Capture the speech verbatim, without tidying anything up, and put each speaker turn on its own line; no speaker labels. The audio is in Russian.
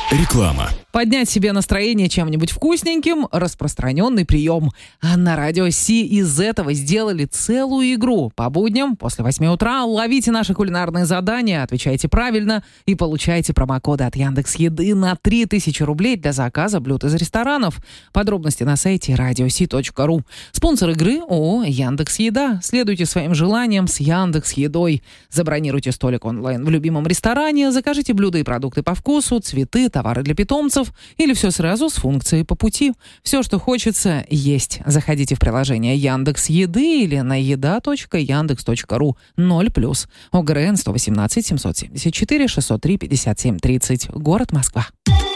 Реклама.
Поднять себе настроение чем-нибудь вкусненьким – распространенный прием. А на радио Си из этого сделали целую игру. По будням после восьми утра ловите наши кулинарные задания, отвечайте правильно и получайте промокоды от Яндекс.Еды на три тысячи рублей для заказа блюд из ресторанов. Подробности на сайте радиоси точка ру. Спонсор игры – ООО «Яндекс.Еда». Следуйте своим желаниям с Яндекс.Едой. Забронируйте столик онлайн в любимом ресторане, закажите блюда и продукты по вкусу, цветы, товары для питомцев или все сразу с функцией по пути. Все, что хочется, есть. Заходите в приложение Яндекс.Еды или на еда точка яндекс точка ру. ноль плюс. ОГРН сто восемнадцать семьсот семьдесят четыре шестьсот три пятьдесят семь тридцать. Город Москва.